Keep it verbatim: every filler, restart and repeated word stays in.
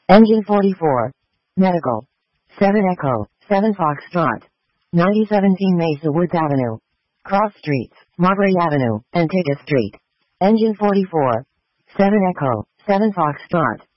Engine forty-four. Medical. seven Echo, seven Foxtrot. ninety seventeen Mesa Woods Avenue. Cross Streets, Marbury Avenue, and Ticket Street. Engine forty-four. seven Echo, seven Foxtrot.